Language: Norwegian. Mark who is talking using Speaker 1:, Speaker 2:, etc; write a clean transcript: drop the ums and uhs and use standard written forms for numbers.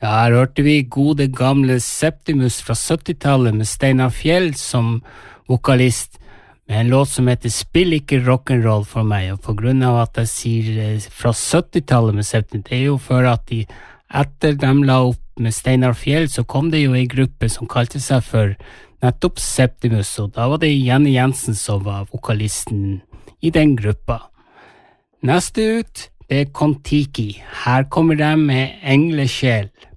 Speaker 1: Ja, her hørte vi gode gamle Septimus fra 70-tallet med Steinar Fjell som vokalist, med en låt som heter Spill ikke rock'n'roll for meg, og på grunn av at jeg sier fra 70-tallet med Septimus, det er jo for at de, etter de la opp med Steinar Fjell, så kom det jo en gruppe som kalte seg for nettopp Septimus, og da var det Jenny Jensen som var vokalisten i den gruppa. Neste ut, det er Kon-Tiki. Her kommer de med Englesjel.